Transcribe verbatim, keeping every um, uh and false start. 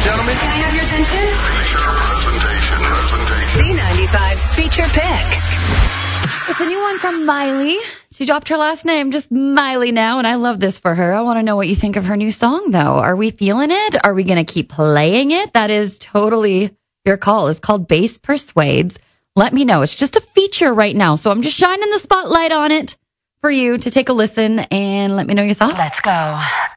gentlemen. Can I have your attention? Feature presentation, presentation. B ninety-five's feature pick. It's a new one from Miley. She dropped her last name, just Miley now, and I love this for her. I want to know what you think of her new song, though. Are we feeling it? Are we going to keep playing it? That is totally your call. It's called Bass Persuades. Let me know. It's just a feature right now, so I'm just shining the spotlight on it for you to take a listen and let me know your thoughts. Let's go.